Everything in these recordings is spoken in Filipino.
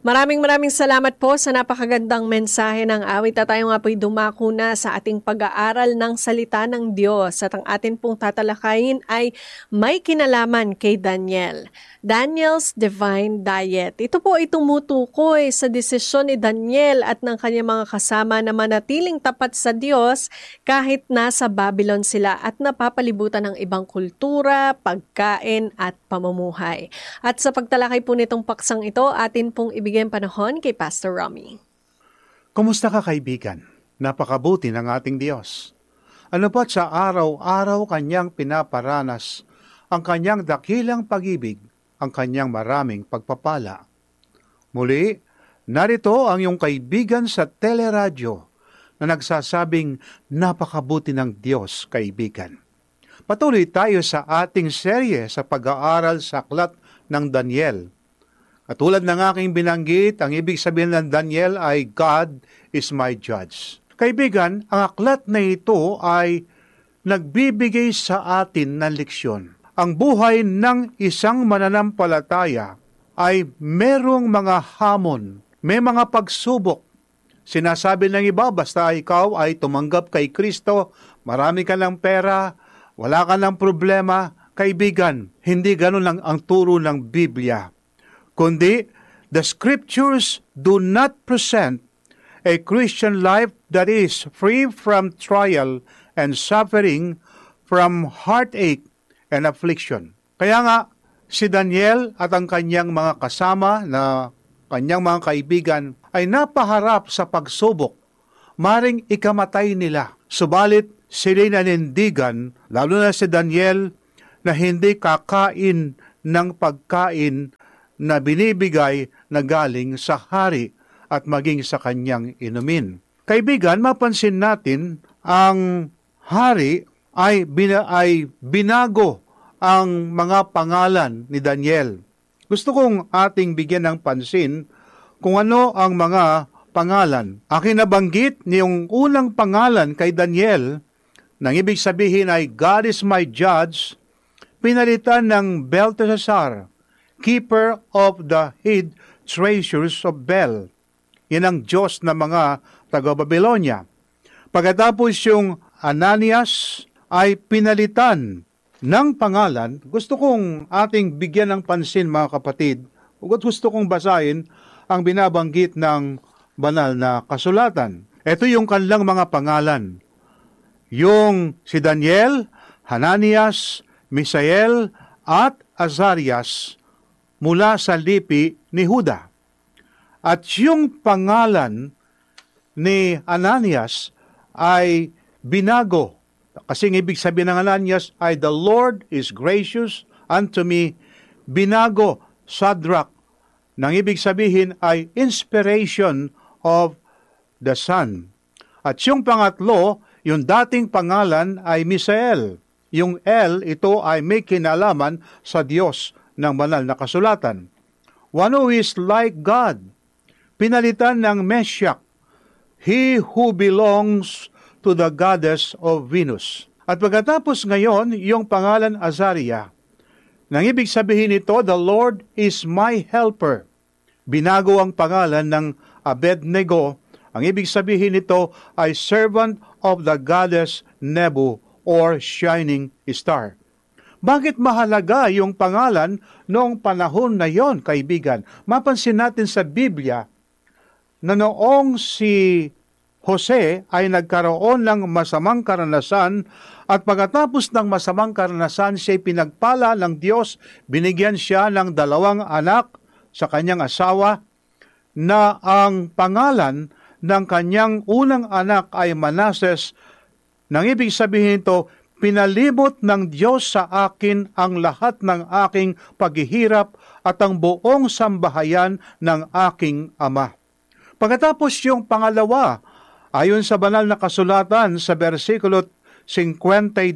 Maraming salamat po sa napakagandang mensahe ng awit at tayo nga po'y dumako na sa ating pag-aaral ng salita ng Diyos at ang atin pong tatalakayin ay may kinalaman kay Daniel. Daniel's Divine Diet. Ito po ay tumutukoy sa desisyon ni Daniel at ng kanyang mga kasama na manatiling tapat sa Diyos kahit nasa Babylon sila at napapalibutan ng ibang kultura, pagkain at pamumuhay. At sa pagtalakay po nitong paksang ito, atin pong ibigay panahon kay Pastor Romy. Kumusta ka, kaibigan? Napakabuti ng ating Diyos. Ano pa't sa araw-araw kanyang pinaparanas ang kanyang dakilang pag-ibig, ang kanyang maraming pagpapala. Muli, narito ang iyong kaibigan sa teleradyo na nagsasabing napakabuti ng Diyos, kaibigan. Patuloy tayo sa ating serye sa pag-aaral sa aklat ng Daniel. Katulad ng aking binanggit, ang ibig sabihin ng Daniel ay God is my judge. Kaibigan, ang aklat na ito ay nagbibigay sa atin ng leksyon. Ang buhay ng isang mananampalataya ay merong mga hamon, may mga pagsubok. Sinasabi ng iba, basta ikaw ay tumanggap kay Kristo, marami ka ng pera, wala ka ng problema. Kaibigan, hindi ganun lang ang turo ng Biblia. Kundi, the Scriptures do not present a Christian life that is free from trial and suffering, from heartache and affliction. Kaya nga, si Daniel at ang kanyang mga kasama na kanyang mga kaibigan ay napaharap sa pagsubok. Maring ikamatay nila. Subalit, sila'y nanindigan, lalo na si Daniel, na hindi kakain ng pagkain na binibigay na galing sa hari at maging sa kanyang inumin. Kaibigan, mapansin natin, ang hari ay binago ang mga pangalan ni Daniel. Gusto kong ating bigyan ng pansin kung ano ang mga pangalan. Aking nabanggit niyong unang pangalan kay Daniel, nang ibig sabihin ay God is my judge, pinalitan ng Belteshazzar, keeper of the hid treasures of Bel. Yan ang Diyos na mga taga-Babylonia. Pagkatapos yung Ananias ay pinalitan ng pangalan, gusto kong ating bigyan ng pansin, mga kapatid, at gusto kong basahin ang binabanggit ng banal na kasulatan. Ito yung kanilang mga pangalan. Yung si Daniel, Hananias, Misael, at Azarias mula sa lipi ni Huda. At yung pangalan ni Ananias ay binago. Kasi ibig sabihin ng Ananias ay the Lord is gracious unto me. Binago, Shadrach. Nang ibig sabihin ay inspiration of the Son. At yung pangatlo, yung dating pangalan ay Misael. Yung El, ito ay may kinalaman sa Diyos ng banal na kasulatan. One who is like God. Pinalitan ng Meshach, he who belongs to the goddess of Venus. At pagkatapos ngayon, yung pangalan Azariah, nang ibig sabihin nito, the Lord is my helper. Binago ang pangalan ng Abednego. Ang ibig sabihin nito ay servant of the goddess Nebu or shining star. Bakit mahalaga yung pangalan noong panahon na yon, kaibigan? Mapansin natin sa Biblia na noong si Jose ay nagkaroon ng masamang karanasan at pagkatapos ng masamang karanasan siya pinagpala ng Diyos, binigyan siya ng 2 anak sa kanyang asawa na ang pangalan ng kanyang unang anak ay Manases. Nang ibig sabihin ito, pinalibot ng Diyos sa akin ang lahat ng aking paghihirap at ang buong sambahayan ng aking ama. Pagkatapos yung pangalawa, ayon sa banal na kasulatan sa versikulo 52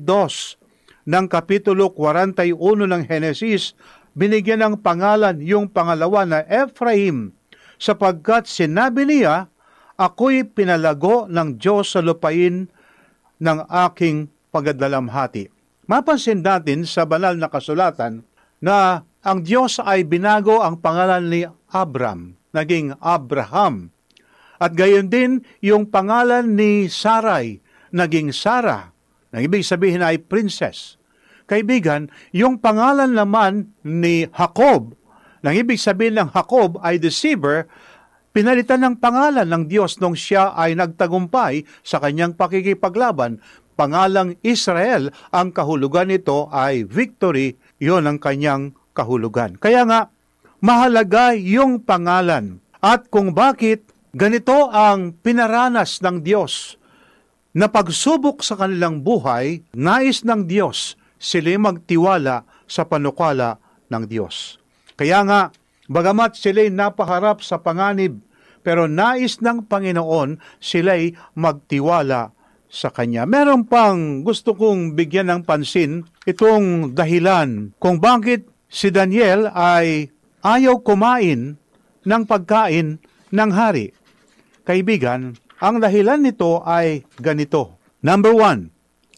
ng kapitulo 41 ng Henesis, binigyan ng pangalan yung pangalawa na Ephraim, sapagkat sinabi niya, ako'y pinalago ng Diyos sa lupain ng aking pagdalamhati. Mapansin natin sa banal na kasulatan na ang Diyos ay binago ang pangalan ni Abram. naging Abraham. At gayon din, yung pangalan ni Sarai, naging Sarah, na ibig sabihin ay princess. Kaibigan, yung pangalan naman ni Jacob, na ibig sabihin ng Jacob ay deceiver, pinalitan ng pangalan ng Diyos nung siya ay nagtagumpay sa kanyang pakikipaglaban. Pangalang Israel, ang kahulugan nito ay victory, yon ang kanyang kahulugan. Kaya nga, mahalaga yung pangalan. At kung bakit ganito ang pinaranas ng Diyos na pagsubok sa kanilang buhay, nais ng Diyos sila magtiwala sa panukala ng Diyos. Kaya nga, bagamat sila'y napaharap sa panganib, pero nais ng Panginoon sila'y magtiwala sa Kanya. Meron pang gusto kong bigyan ng pansin, itong dahilan kung bakit si Daniel ay ayaw kumain ng pagkain ng hari. Kaibigan, ang dahilan nito ay ganito. Number 1,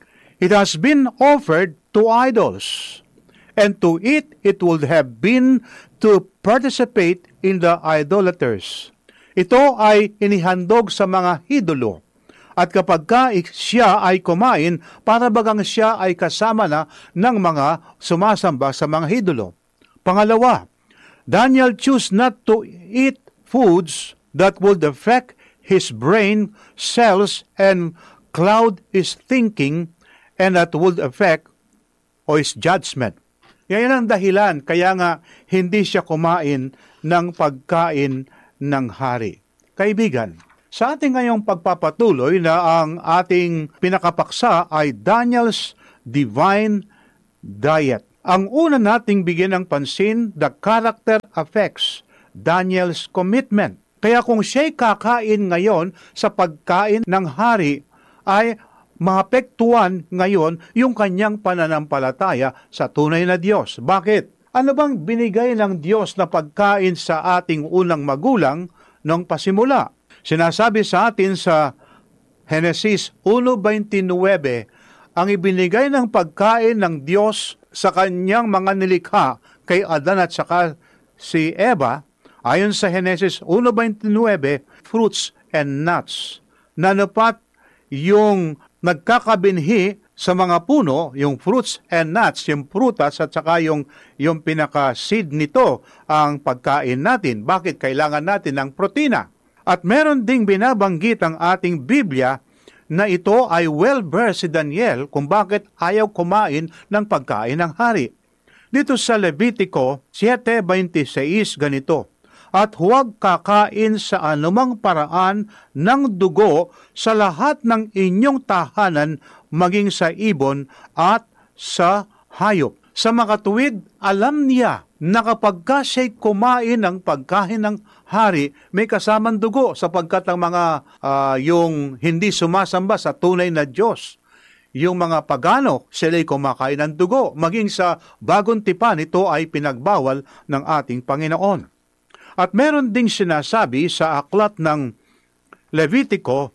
it has been offered to idols, and to eat it would have been to participate in the idolaters. Ito ay inihandog sa mga idolo. At kapag siya ay kumain, para bagang siya ay kasama na ng mga sumasamba sa mga idolo. Pangalawa, Daniel chose not to eat foods that would affect his brain cells and cloud his thinking, and that would affect his judgment. Yan ang dahilan, kaya nga hindi siya kumain ng pagkain ng hari. Kaibigan, sa ating ngayong pagpapatuloy na ang ating pinakapaksa ay Daniel's Divine Diet. Ang una nating bigyan ng pansin, the character affects Daniel's commitment. Kaya kung siya'y kakain ngayon sa pagkain ng hari, ay maapektuhan ngayon yung kanyang pananampalataya sa tunay na Diyos. Bakit? Ano bang binigay ng Diyos na pagkain sa ating unang magulang nung pasimula? Sinasabi sa atin sa Genesis 1:29, ang ibinigay ng pagkain ng Diyos sa kanyang mga nilikha kay Adan at saka si Eva, ayon sa Genesis 1:29, fruits and nuts. Nanapat yung nagkakabinhi sa mga puno, yung fruits and nuts, yung prutas at saka yung pinaka-seed nito ang pagkain natin. Bakit? Kailangan natin ng protina. At meron ding binabanggit ang ating Biblia na ito ay well-versed si Daniel kung bakit ayaw kumain ng pagkain ng hari. Dito sa Levitico 7:26 ganito, at huwag kakain sa anumang paraan ng dugo sa lahat ng inyong tahanan, maging sa ibon at sa hayop. Sa makatuwid, alam niya na kapag siya'y kumain ng pagkain ng hari, may kasamang dugo sapagkat ang mga yung hindi sumasamba sa tunay na Diyos. Yung mga pagano, sila'y kumakain ng dugo. Maging sa bagong tipan, ito ay pinagbawal ng ating Panginoon. At meron ding sinasabi sa aklat ng Levitico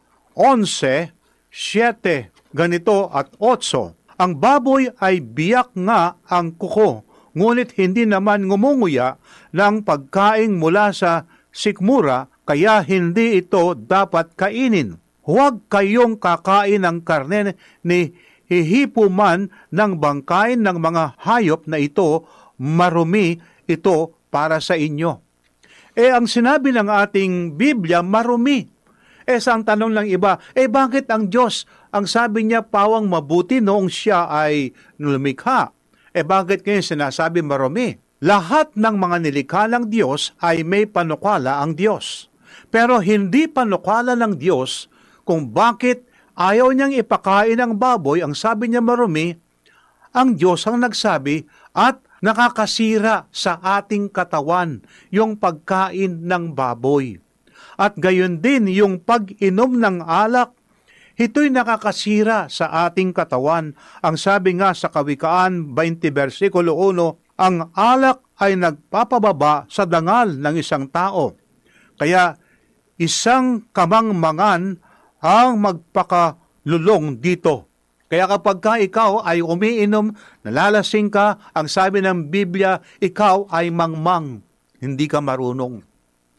11:7, ganito at 8, ang baboy ay biyak nga ang kuko, ngunit hindi naman ngumunguya ng pagkain mula sa sikmura, kaya hindi ito dapat kainin. Huwag kayong kakain ng karne ni hihipo man ng bangkain ng mga hayop na ito, marumi ito para sa inyo. Ang sinabi ng ating Biblia, marumi. Sa ang tanong ng iba, bakit ang Diyos, ang sabi niya pawang mabuti noong siya ay lumikha? Bakit ngayon sinasabi marumi? Lahat ng mga nilikha ng Diyos ay may panukala ang Diyos. Pero hindi panukala ng Diyos kung bakit ayaw niyang ipakain ang baboy, ang sabi niya marumi, ang Diyos ang nagsabi at nakakasira sa ating katawan yung pagkain ng baboy. At gayon din yung pag-inom ng alak, ito'y nakakasira sa ating katawan. Ang sabi nga sa Kawikaan 20 versikulo 1, ang alak ay nagpapababa sa dangal ng isang tao. Kaya isang kamangmangan ang magpakalulong dito. Kaya kapag ikaw ay umiinom, nalalasing ka, ang sabi ng Biblia, ikaw ay mangmang, hindi ka marunong.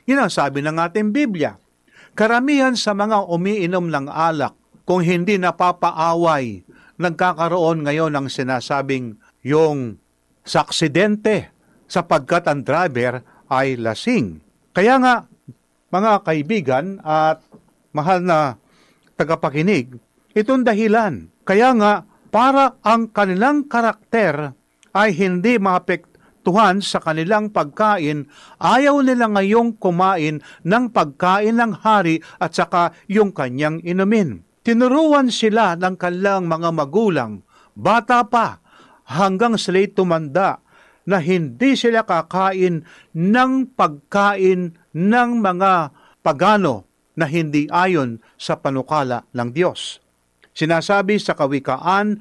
Yun ang sabi ng ating Biblia. Karamihan sa mga umiinom ng alak, kung hindi napapaaway, nagkakaroon ngayon ng sinasabing yung sa aksidente sapagkat ang driver ay lasing. Kaya nga, mga kaibigan at mahal na tagapakinig, itong dahilan. Kaya nga, para ang kanilang karakter ay hindi maapektuhan sa kanilang pagkain, ayaw nila ngayong kumain ng pagkain ng hari at saka yung kanyang inumin. Tinuruan sila ng kanilang mga magulang, bata pa, hanggang sila'y tumanda, na hindi sila kakain ng pagkain ng mga pagano na hindi ayon sa panukala ng Diyos. Sinasabi sa Kawikaan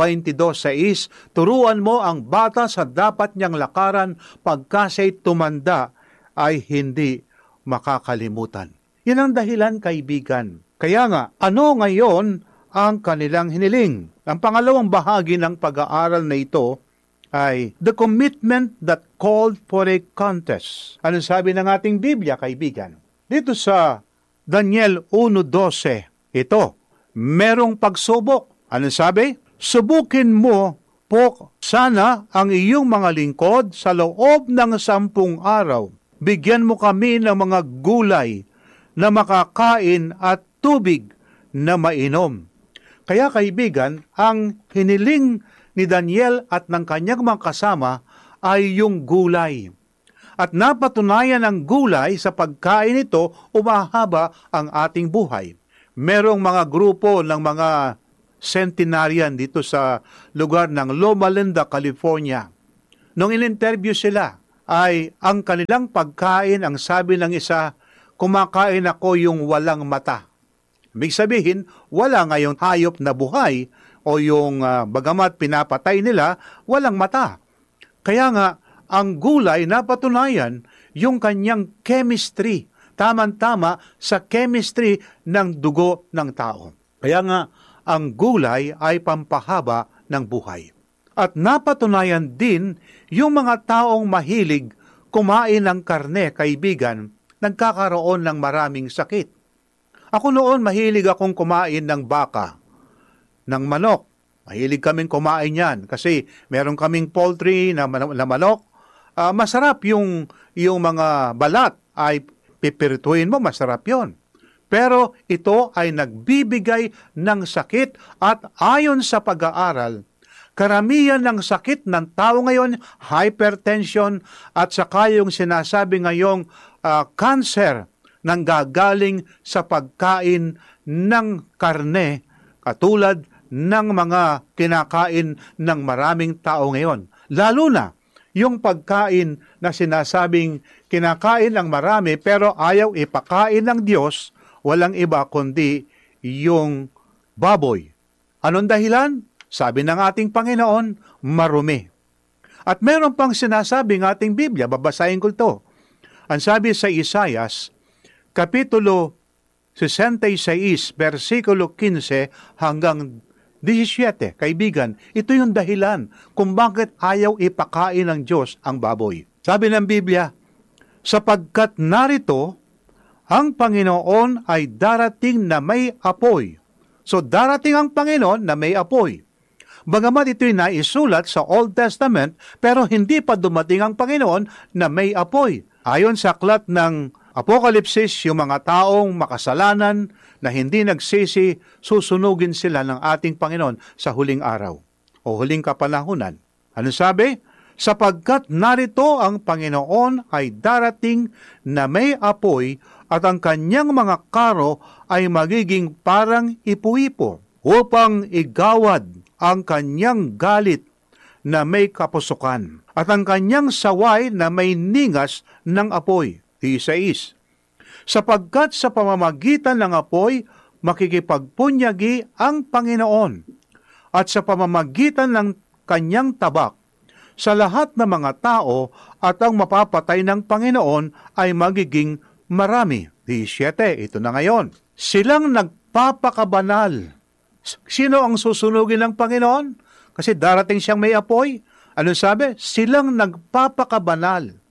22:6, turuan mo ang bata sa dapat niyang lakaran, pagka siya'y tumanda ay hindi makakalimutan. Yan ang dahilan, kaibigan. Kaya nga, ano ngayon ang kanilang hiniling? Ang pangalawang bahagi ng pag-aaral na ito ay the commitment that called for a contest. Ano sabi ng ating Biblia, kaibigan? Dito sa Daniel 1:12, ito, merong pagsubok. Ano sabi? Subukin mo po sana ang iyong mga lingkod sa loob ng 10 araw. Bigyan mo kami ng mga gulay na makakain at tubig na mainom. Kaya kaibigan, ang hiniling ni Daniel at ng kanyang mga kasama ay yung gulay. At napatunayan ang gulay sa pagkain ito, umahaba ang ating buhay. Merong mga grupo ng mga centenarian dito sa lugar ng Loma Linda, California. Nung in-interview sila, ay ang kanilang pagkain, ang sabi ng isa, kumakain ako yung walang mata. Ibig sabihin, wala ngayong hayop na buhay o yung bagamat pinapatay nila, walang mata. Kaya nga, ang gulay napatunayan yung kanyang chemistry, tama-tama sa chemistry ng dugo ng tao. Kaya nga, ang gulay ay pampahaba ng buhay. At napatunayan din yung mga taong mahilig kumain ng karne, kaibigan, nagkakaroon ng maraming sakit. Ako noon, mahilig akong kumain ng baka, ng manok. Mahilig kaming kumain yan kasi meron kaming poultry na manok. Masarap yung mga balat ay pipirituin mo, masarap yon. Pero ito ay nagbibigay ng sakit at ayon sa pag-aaral, karamihan ng sakit ng tao ngayon, hypertension at saka yung sinasabi ngayong cancer nang gagaling sa pagkain ng karne katulad ng mga kinakain ng maraming tao ngayon. Lalo na yung pagkain na sinasabing kinakain ng marami pero ayaw ipakain ng Diyos, walang iba kundi yung baboy. Anong dahilan? Sabi ng ating Panginoon, marumi. At meron pang sinasabi ng ating Biblia, babasahin ko ito. Ang sabi sa Isaias, Kapitulo 66, versikulo 15 hanggang 17, kaibigan, ito yung dahilan kung bakit ayaw ipakain ng Diyos ang baboy. Sabi ng Biblia, sapagkat narito, ang Panginoon ay darating na may apoy. So darating ang Panginoon na may apoy. Bagamat ito'y naisulat sa Old Testament, pero hindi pa dumating ang Panginoon na may apoy. Ayon sa aklat ng Apokalipsis, yung mga taong makasalanan na hindi nagsisi, susunugin sila ng ating Panginoon sa huling araw o huling kapanahunan. Ano sabi? Sapagkat narito ang Panginoon ay darating na may apoy at ang kanyang mga karo ay magiging parang ipu-ipo upang igawad ang kanyang galit na may kapusukan at ang kanyang saway na may ningas ng apoy. 16. Sapagkat sa pamamagitan ng apoy, makikipagpunyagi ang Panginoon at sa pamamagitan ng kanyang tabak sa lahat ng mga tao at ang mapapatay ng Panginoon ay magiging marami. 17. Ito na ngayon. Silang nagpapakabanal. Sino ang susunugin ng Panginoon? Kasi darating siyang may apoy. Ano sabi? Silang nagpapakabanal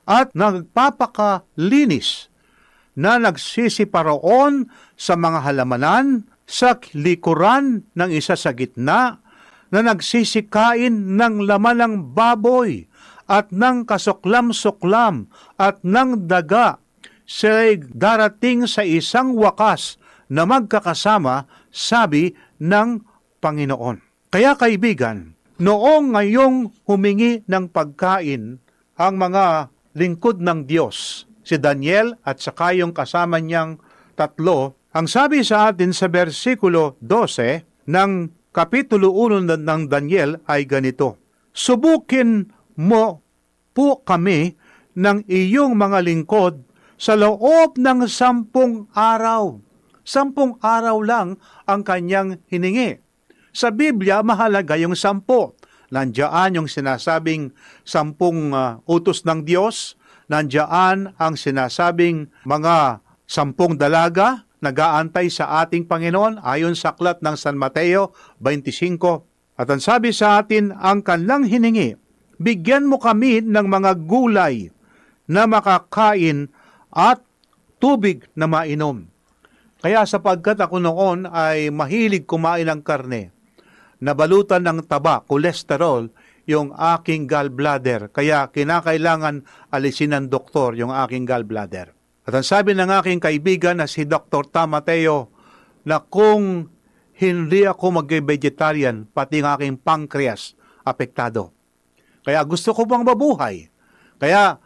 at nagpapakalinis na nagsisiparoon sa mga halamanan, sa likuran ng isa sa gitna, na nagsisikain ng laman ng baboy at ng kasuklam-suklam at ng daga. Sila'y darating sa isang wakas na magkakasama, sabi ng Panginoon. Kaya kaibigan, noong ngayong humingi ng pagkain ang mga lingkod ng Diyos, si Daniel at saka yung kasama niyang tatlo, ang sabi sa atin sa versikulo 12 ng Kapitulo 1 ng Daniel ay ganito, "Subukin mo po kami ng iyong mga lingkod sa loob ng 10 araw." 10 araw lang ang kanyang hiningi. Sa Biblia, mahalaga yung 10. Nandiyan yung sinasabing 10 utos ng Diyos. Nandiyan ang sinasabing mga 10 dalaga nag-aantay sa ating Panginoon ayon sa aklat ng San Mateo 25. At ang sabi sa atin, ang kanilang hiningi, bigyan mo kami ng mga gulay na makakain at tubig na mainom. Kaya sapagkat ako noon ay mahilig kumain ng karne, nabalutan ng taba, kolesterol, yung aking gallbladder. Kaya kinakailangan alisin ng doktor yung aking gallbladder. At ang sabi ng aking kaibigan na si Dr. Tamateo, na kung hindi ako mag-vegetarian, pati ang aking pancreas apektado. Kaya gusto ko pang mabuhay. Kaya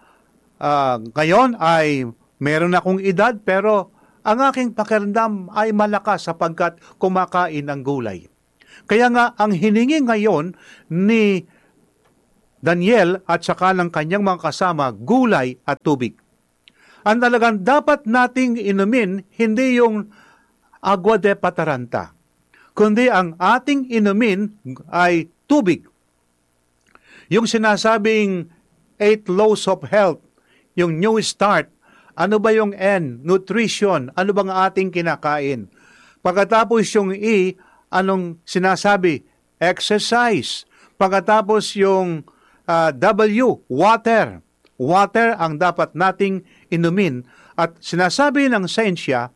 ngayon ay meron akong edad, pero ang aking pakiramdam ay malakas sapagkat kumakain ng gulay. Kaya nga, ang hiningi ngayon ni Daniel at saka ng kanyang mga kasama, gulay at tubig. Ang talagang dapat nating inumin, hindi yung agua de pataranta, kundi ang ating inumin ay tubig. Yung sinasabing 8 laws of health, yung new start, ano ba yung N? Nutrition, ano bang ating kinakain? Pagkatapos yung E, anong sinasabi? Exercise. Pagkatapos yung W, water. Water ang dapat nating inumin. At sinasabi ng siyensya,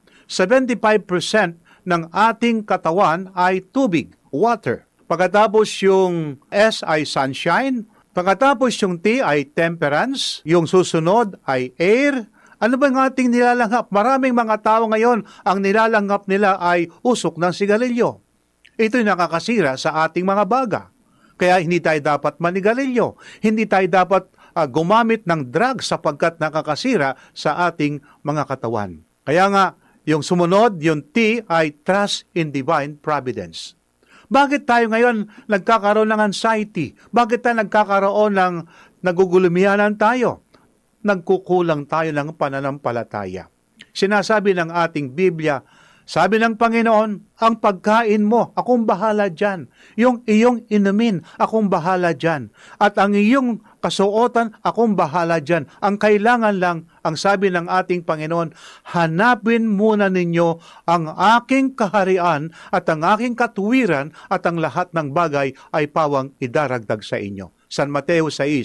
75% ng ating katawan ay tubig, water. Pagkatapos yung S ay sunshine. Pagkatapos yung T ay temperance. Yung susunod ay air. Ano ba ang ating nilalanghap? Maraming mga tao ngayon, ang nilalanghap nila ay usok ng sigarilyo. Ito'y nakakasira sa ating mga baga. Kaya hindi tayo dapat manigarilyo. Hindi tayo dapat gumamit ng drugs sapagkat nakakasira sa ating mga katawan. Kaya nga, yung sumunod, yung T ay trust in divine providence. Bakit tayo ngayon nagkakaroon ng anxiety? Bakit tayo nagkakaroon ng nagugulumihanan tayo? Nagkukulang tayo ng pananampalataya. Sinasabi ng ating Biblia, sabi ng Panginoon, ang pagkain mo, akong bahala dyan. Yung iyong inumin, akong bahala dyan. At ang iyong kasuotan, akong bahala dyan. Ang kailangan lang, ang sabi ng ating Panginoon, hanapin muna ninyo ang aking kaharian at ang aking katuwiran at ang lahat ng bagay ay pawang idaragdag sa inyo. San Mateo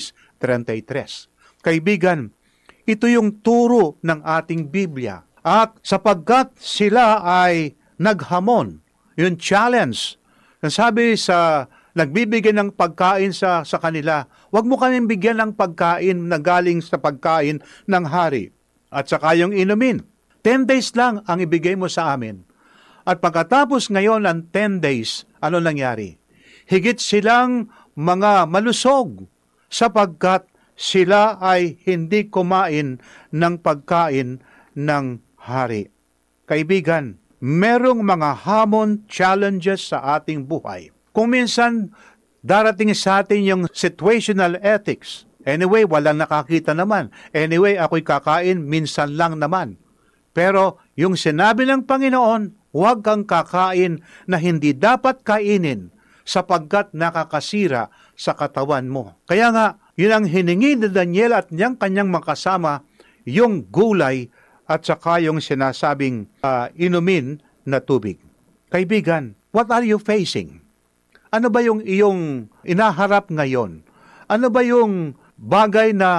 6:33. Kaibigan, ito yung turo ng ating Biblia. At sapagkat sila ay naghamon, yung challenge, sabi sa nagbibigay ng pagkain sa kanila, huwag mo kaming bigyan ng pagkain na galing sa pagkain ng hari. At saka yung inumin. 10 days lang ang ibigay mo sa amin. At pagkatapos ngayon ng 10 days, ano nangyari? Higit silang mga malusog sapagkat sila ay hindi kumain ng pagkain ng hari. Kaibigan, merong mga hamon, challenges sa ating buhay. Kung minsan darating sa atin yung situational ethics. Anyway, walang nakakita naman. Anyway, ako'y kakain, minsan lang naman. Pero yung sinabi ng Panginoon, huwag kang kakain na hindi dapat kainin sapagkat nakakasira sa katawan mo. Kaya nga, yun ang hiningi ni Daniel at niyang kanyang makasama, yung gulay at saka yung sinasabing inumin na tubig. Kaibigan, what are you facing? Ano ba yung iyong inaharap ngayon? Ano ba yung bagay na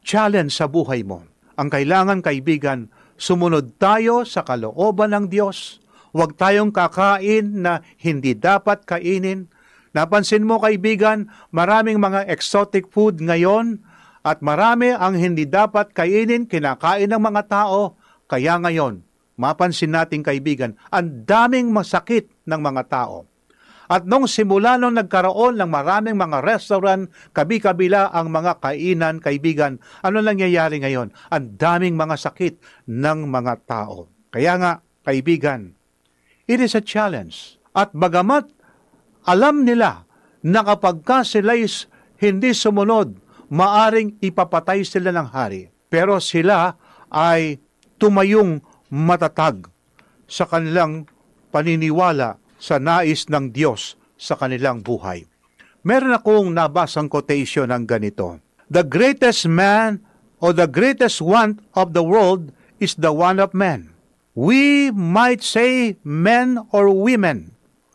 challenge sa buhay mo. Ang kailangan, kaibigan, sumunod tayo sa kalooban ng Diyos. Huwag tayong kakain na hindi dapat kainin. Napansin mo, kaibigan, maraming mga exotic food ngayon at marami ang hindi dapat kainin, kinakain ng mga tao. Kaya ngayon, mapansin natin, kaibigan, ang daming masakit ng mga tao. At nung simula nung nagkaroon ng maraming mga restaurant, kabi-kabila ang mga kainan, kaibigan, ano nangyayari ngayon? Ang daming mga sakit ng mga tao. Kaya nga, kaibigan, it is a challenge. At bagamat alam nila na kapag ka sila hindi sumunod, maaring ipapatay sila ng hari. Pero sila ay tumayong matatag sa kanilang paniniwala sa nais ng Diyos sa kanilang buhay. Meron akong nabasang quotation ng ganito. The greatest man or the greatest want of the world is the want of man. We might say men or women,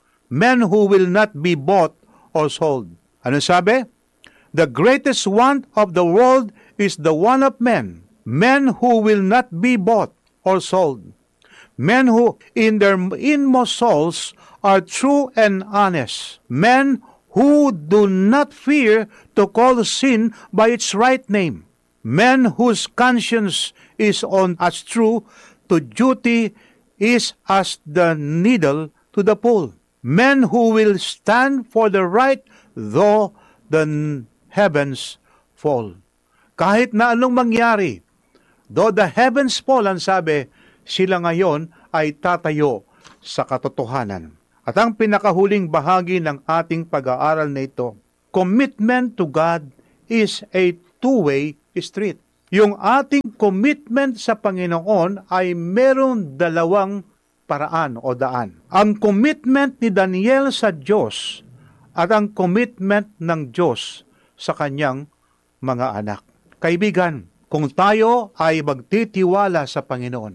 men who will not be bought or sold. Ano sabi? The greatest want of the world is the want of men, men who will not be bought or sold. Men who in their inmost souls are true and honest. Men who do not fear to call sin by its right name. Men whose conscience is on as true to duty is as the needle to the pole. Men who will stand for the right though the heavens fall. Kahit na anong mangyari, though the heavens fall, ang sabi, sila ngayon ay tatayo sa katotohanan. At ang pinakahuling bahagi ng ating pag-aaral na ito, commitment to God is a two-way street. Yung ating commitment sa Panginoon ay meron dalawang paraan o daan. Ang commitment ni Daniel sa Diyos at ang commitment ng Diyos sa kanyang mga anak. Kaibigan, kung tayo ay magtitiwala sa Panginoon,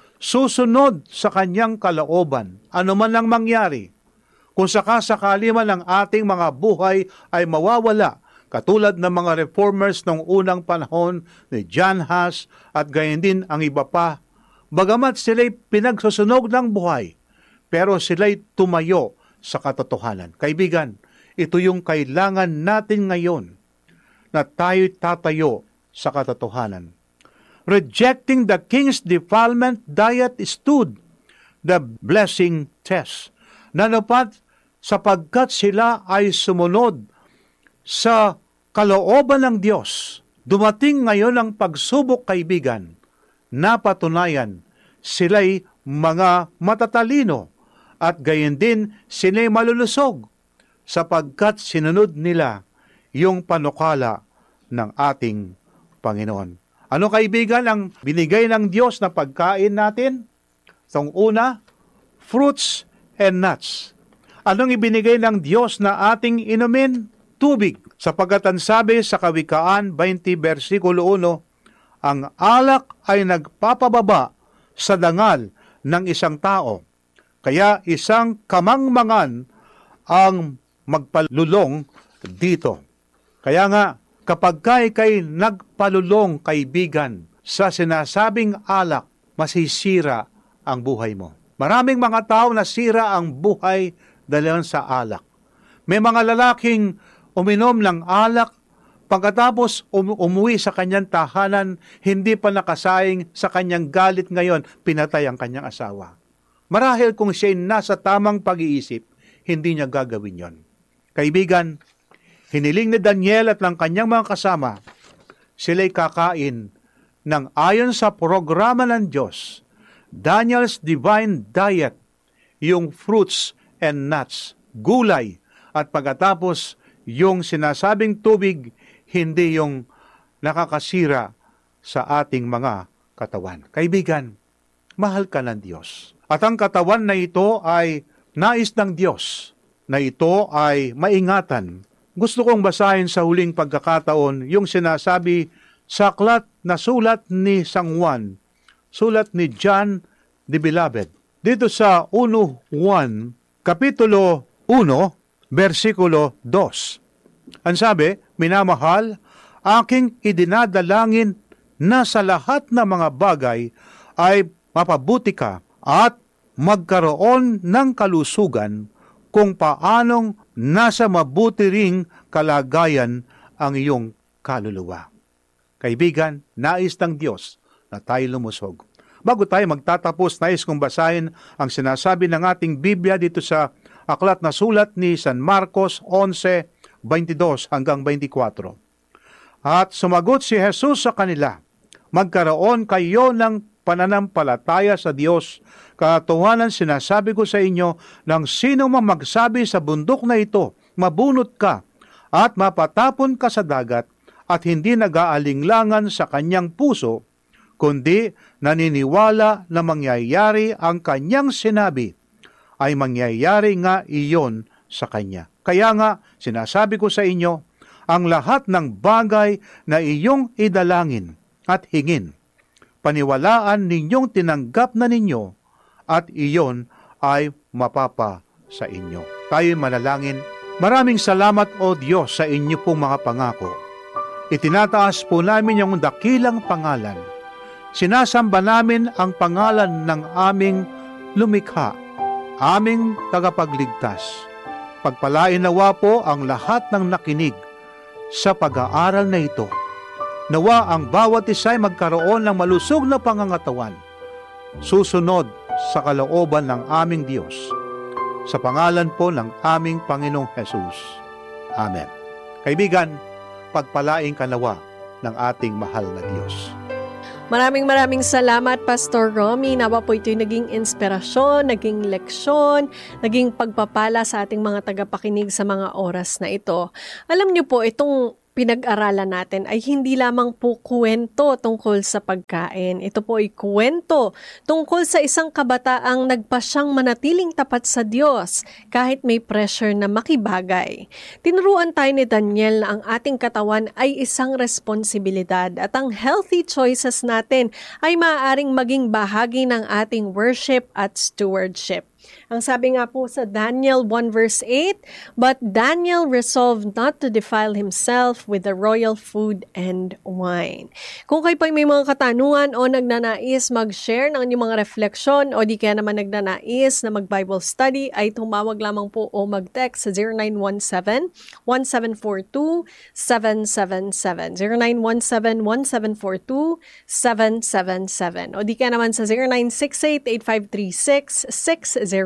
susunod sa kanyang kalooban, ano man ang mangyari, kung sakasakali man ang ating mga buhay ay mawawala, katulad ng mga reformers noong unang panahon ni John Huss at gayon din ang iba pa, bagamat sila'y pinagsusunog ng buhay, pero sila'y tumayo sa katotohanan. Kaibigan, ito yung kailangan natin ngayon na tayo'y tatayo sa katotohanan. Rejecting the king's defilement diet stood the blessing test. Nanapat sapagkat sila ay sumunod sa kalooban ng Diyos. Dumating ngayon ang pagsubok, kaibigan, na patunayan sila'y mga matatalino at gayon din sila'y malulusog sapagkat sinunod nila yung panukala ng ating Panginoon. Ano, kaibigan, ang binigay ng Diyos na pagkain natin? Itong una, fruits and nuts. Anong ibinigay ng Diyos na ating inumin? Tubig. Sapagkat ang sabi sa Kawikaan 20 versikulo 1, ang alak ay nagpapababa sa dangal ng isang tao. Kaya isang kamangmangan ang magpalulong dito. Kaya nga, kapag kay nagpalulong, kaibigan, sa sinasabing alak, masisira ang buhay mo. Maraming mga tao nasira ang buhay dahil sa alak. May mga lalaking uminom ng alak, pagkatapos umuwi sa kanyang tahanan, hindi pa nakasaing sa kanyang galit ngayon, pinatay ang kanyang asawa. Marahil kung siya'y nasa tamang pag-iisip, hindi niya gagawin yon. Kaibigan, hiniling ni Daniel at ng kanyang mga kasama, sila'y kakain ng ayon sa programa ng Diyos, Daniel's Divine Diet, yung fruits and nuts, gulay, at pagkatapos yung sinasabing tubig, hindi yung nakakasira sa ating mga katawan. Kaibigan, mahal ka ng Diyos. At ang katawan na ito ay nais ng Diyos, na ito ay maingatan. Gusto kong basahin sa huling pagkakataon yung sinasabi sa aklat na sulat ni San Juan, sulat ni John the Beloved. Dito sa 1 Juan, Kapitulo 1, versikulo 2. Ang sabi, minamahal, aking idinadalangin na sa lahat ng mga bagay ay mapabuti ka at magkaroon ng kalusugan kung paanong nasa mabuti ring kalagayan ang iyong kaluluwa. Kaibigan, nais ng Diyos na tayo lumusog. Bago tayo magtatapos, nais kong basahin ang sinasabi ng ating Biblia dito sa aklat na sulat ni San Marcos 11:22 hanggang 24. At sumagot si Jesus sa kanila, magkaroon kayo ng pananampalataya sa Diyos. Katotohanan sinasabi ko sa inyo, nang sino mang magsabi sa bundok na ito, mabunot ka at mapatapon ka sa dagat, at hindi nag-aalinglangan sa kanyang puso, kundi naniniwala na mangyayari ang kanyang sinabi, ay mangyayari nga iyon sa kanya. Kaya nga, sinasabi ko sa inyo, ang lahat ng bagay na iyong idalangin at hingin, paniwalaan ninyong tinanggap na ninyo at iyon ay mapapa sa inyo. Tayo'y manalangin. Maraming salamat o Diyos sa inyo pong mga pangako. Itinataas po namin yung dakilang pangalan. Sinasamba namin ang pangalan ng aming lumikha, aming tagapagligtas. Pagpalain nawa po ang lahat ng nakinig sa pag-aaral na ito. Nawa ang bawat isa'y magkaroon ng malusog na pangangatawan, susunod sa kalooban ng aming Diyos. Sa pangalan po ng aming Panginoong Jesus. Amen. Kaibigan, pagpalain ka nawa ng ating mahal na Diyos. Maraming salamat, Pastor Romy. Nawa po ito'y naging inspirasyon, naging leksyon, naging pagpapala sa ating mga tagapakinig sa mga oras na ito. Alam niyo po, itong pinag-aralan natin ay hindi lamang po kwento tungkol sa pagkain. Ito po ay kwento tungkol sa isang kabataang nagpasyang manatiling tapat sa Diyos kahit may pressure na makibagay. Tinuruan tayo ni Daniel na ang ating katawan ay isang responsibilidad at ang healthy choices natin ay maaaring maging bahagi ng ating worship at stewardship. Ang sabi nga po sa Daniel 1 verse 8, but Daniel resolved not to defile himself with the royal food and wine. Kung kayo pa may mga katanungan o nagnanais mag-share ng inyong mga refleksyon o di kaya naman nagnanais na mag-Bible study, ay tumawag lamang po o mag-text sa 0917-1742-777. 0917-1742-777. O di kaya naman sa 0968-8536-607.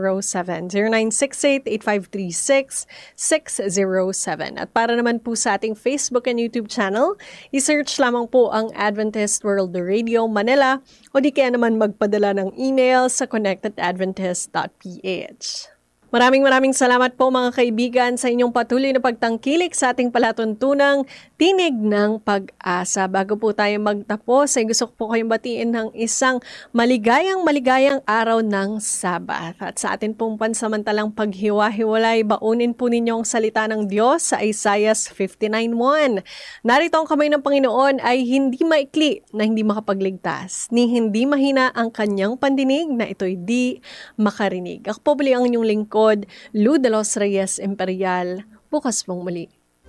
0968-8536-607. At para naman po sa ating Facebook and YouTube channel, isearch lamang po ang Adventist World Radio Manila o di kaya naman magpadala ng email sa connectedadventist.ph. Maraming salamat po mga kaibigan sa inyong patuloy na pagtangkilik sa ating palatuntunang Tinig ng Pag-asa. Bago po tayo magtapos, ay gusto ko po kayong batiin ng isang maligayang araw ng Sabat. At sa atin pong pansamantalang paghiwa-hiwalay, baunin po ninyo ang salita ng Diyos sa Isaiah 59:1. Narito ang kamay ng Panginoon ay hindi maikli na hindi makapagligtas, ni hindi mahina ang kanyang pandinig na ito'y di makarinig. Ako po bali ang inyong lingkod, Lou de los Reyes Imperial. Bukas pong muli.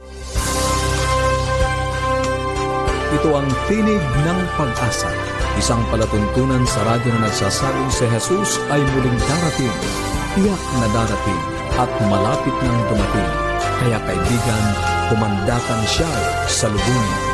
Ito ang Tinig ng Pag-asa, isang palatuntunan sa radyo na nagsasabing si Jesus ay muling darating, tiyak na darating at malapit nang dumating. Kaya kaibigan, kumandakan siya sa lubungin.